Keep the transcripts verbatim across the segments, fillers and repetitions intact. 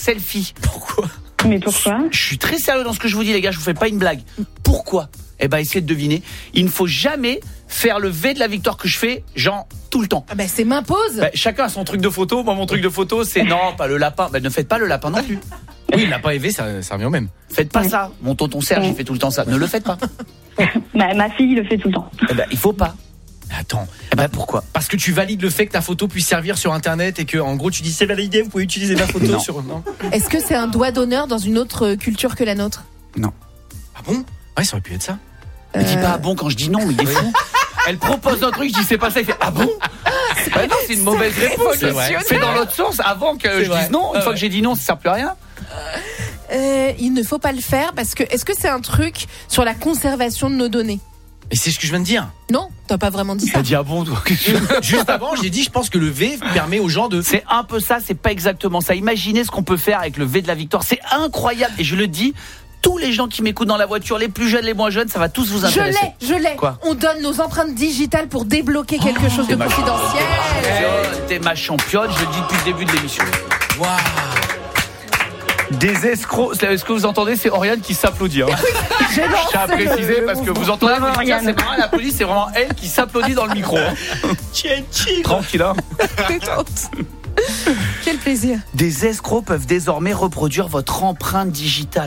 selfie. Pourquoi ? Mais pourquoi ? Je suis très sérieux dans ce que je vous dis, les gars, je vous fais pas une blague. Pourquoi ? Eh ben, essayez de deviner. Il ne faut jamais faire le V de la victoire que je fais, genre, tout le temps. Ah bah c'est m'impose. Bah, chacun a son truc de photo. Moi, mon truc de photo, c'est non, pas le lapin. Bah, ne faites pas le lapin non plus. Oui, le lapin et V, ça, ça revient au même. Faites pas ça. Mon tonton Serge, il fait tout le temps ça. Ne le faites pas. ma, ma fille le fait tout le temps. Eh ben, il faut pas. Attends. Eh ben, pourquoi ? Parce que tu valides le fait que ta photo puisse servir sur internet et que en gros tu dis c'est validé, vous pouvez utiliser ma photo non. sur non. Est-ce que c'est un doigt d'honneur dans une autre culture que la nôtre ? Non. Ah bon ? Ouais, ça aurait pu être ça. Ne Euh... dis pas ah bon quand je dis non, mais il est fou. Elle propose un truc, je dis c'est pas ça, il fait ah bon ? Bah non, c'est une mauvaise réponse. C'est vrai. Fais dans l'autre sens avant que C'est je vrai. dise non. Une Ah fois ouais. que j'ai dit non, ça sert plus à rien. Euh, il ne faut pas le faire parce que est-ce que c'est un truc sur la conservation de nos données ? Et c'est ce que je viens de dire. Non, t'as pas vraiment dit ça. T'as dit ah bon toi ? Juste avant, j'ai dit je pense que le V permet aux gens de C'est un peu ça, c'est pas exactement ça. Imaginez ce qu'on peut faire avec le V de la victoire. C'est incroyable. Et je le dis, tous les gens qui m'écoutent dans la voiture, les plus jeunes, les moins jeunes, ça va tous vous Je intéresser. l'ai, je l'ai. Quoi ? On donne nos empreintes digitales pour débloquer quelque chose de T'es ma confidentiel. championne, T'es ma championne, je le dis depuis le début de l'émission. waouh. Des escrocs. Ce que vous entendez, c'est Oriane qui s'applaudit. Hein. J'ai lancé Je tiens à préciser le- parce le que vous mouvement. entendez, Bravo, vous dites, tiens, Oriane. c'est marrant, la police, c'est vraiment elle qui s'applaudit dans le micro. Hein. Tranquille, hein. Détente. Quel plaisir. Des escrocs peuvent désormais reproduire votre empreinte digitale.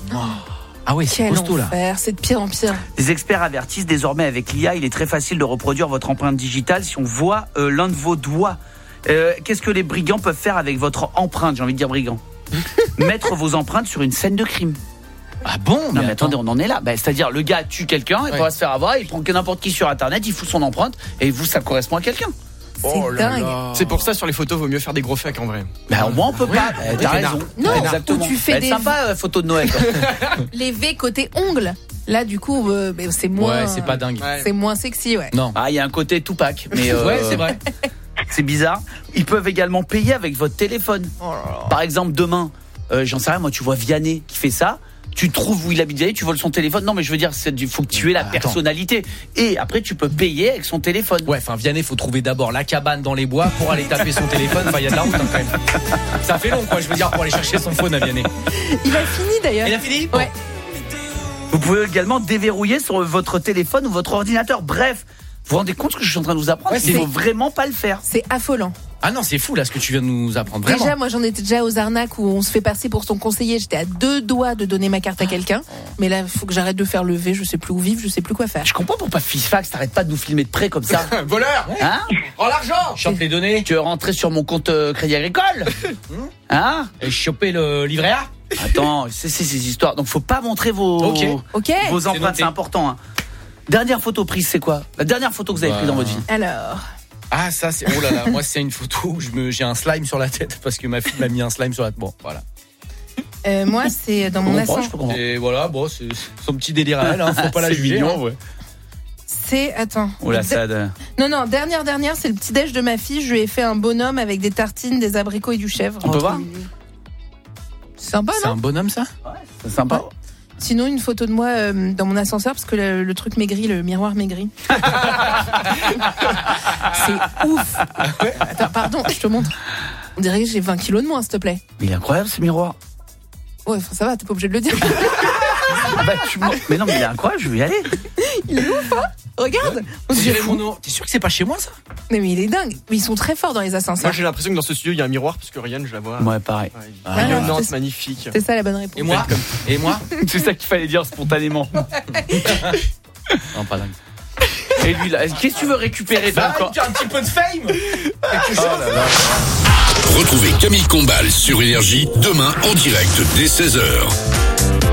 Ah ouais, c'est Quel costaud là. enfer, c'est de pire en pire. Les experts avertissent désormais avec l'I A, il est très facile de reproduire votre empreinte digitale si on voit euh, l'un de vos doigts. Euh, qu'est-ce que les brigands peuvent faire avec votre empreinte ? J'ai envie de dire brigands. Mettre vos empreintes sur une scène de crime. Ah bon ? Non mais attendez, on en est là. Bah, c'est-à-dire le gars tue quelqu'un, il Ouais. pourra se faire avoir, il prend que n'importe qui sur internet, il fout son empreinte et vous ça correspond à quelqu'un. C'est Oh là dingue. là. C'est pour ça sur les photos, vaut mieux faire des gros fakes en vrai. Bah au moins on peut pas. Bah, t'as raison. Non, Ouais, exactement. ou tu fais Bah, des- sympa euh, photo de Noël. Quoi. Les V côté ongles. Là, du coup, euh, ben, c'est moins. Ouais, c'est pas dingue. Ouais. C'est moins sexy, ouais. Non. Ah il y a un côté Tupac, mais euh, Ouais, c'est vrai. c'est bizarre. Ils peuvent également payer avec votre téléphone. Oh là là. Par exemple demain, euh, j'en sais rien, moi tu vois Vianney qui fait ça. Tu trouves où il habite Vianney, tu voles son téléphone. Non mais je veux dire, il faut que tu aies la Attends. personnalité. Et après tu peux payer avec son téléphone. Ouais, enfin Vianney, faut trouver d'abord la cabane dans les bois pour aller taper son téléphone. Enfin, il y a de la route hein, quand même. Ça fait long, quoi. Je veux dire, pour aller chercher son phone à Vianney. Il a fini d'ailleurs. Il a fini ? Ouais. Vous pouvez également déverrouiller sur votre téléphone ou votre ordinateur. Bref, vous vous rendez compte ce que je suis en train de vous apprendre ? Ouais, Il c'est- faut vraiment pas le faire. C'est affolant. Ah non, c'est fou là ce que tu viens de nous apprendre. Vraiment. Déjà, moi, j'en étais déjà aux arnaques où on se fait passer pour son conseiller. J'étais à deux doigts de donner ma carte à quelqu'un. Mais là, il faut que j'arrête de faire le V. Je sais plus où vivre, je sais plus quoi faire. Je comprends pourquoi Fifax t'arrête pas de nous filmer de près comme ça. Voleur! Hein ? Prends l'argent! Chante les données Tu veux rentrer sur mon compte euh, Crédit Agricole ? Hein ? et choper le livret A. Attends, c'est c'est ces histoires. Donc faut pas montrer vos Ok. Ok. vos C'est empreintes, noté. c'est important. Hein. Dernière photo prise, c'est quoi ? La dernière photo que vous avez Bah. prise dans votre vie. Alors. Ah ça c'est oh là là, moi c'est une photo où je me j'ai un slime sur la tête parce que ma fille m'a mis un slime sur la tête. Bon, voilà. Euh, moi, c'est dans mon On comprend, ascenseur. je peux comprendre. Et voilà, bon, c'est son petit délire à elle, hein, faut pas la C'est juger. mignon, hein. ouais. C'est. Attends. Oh là, De- ça. de- Non, non, dernière, dernière, c'est le petit déj de ma fille. Je lui ai fait un bonhomme avec des tartines, des abricots et du chèvre. On peut voir ? C'est sympa, C'est non un bonhomme ça ? C'est sympa. Sinon, une photo de moi euh, dans mon ascenseur, parce que le, le truc maigrit, le miroir maigrit. C'est ouf. Attends, pardon, je te montre. On dirait que j'ai vingt kilos de moins, s'il te plaît. Mais il est incroyable ce miroir. Ouais, enfin, ça va, t'es pas obligé de le dire. Ah bah, tu me- Mais non, mais il est incroyable, je vais y aller. Il est ouf, hein. Regarde. On dirait Dirais mon nom. T'es sûr que c'est pas chez moi ça ? Mais, mais il est dingue. Mais ils sont très forts dans les Moi ascenseurs. j'ai l'impression que dans ce studio il y a un miroir parce que Ryan je la vois. Ouais, pareil. Ouais, Ah, rayonnante, c'est- magnifique. C'est ça la bonne réponse. Et moi Et moi C'est ça qu'il fallait dire spontanément. Non, pas dingue. Et lui, là, qu'est-ce que tu veux récupérer toi, encore ? un petit peu de fame. Retrouvez Camille Combal sur Énergie demain en direct dès seize heures.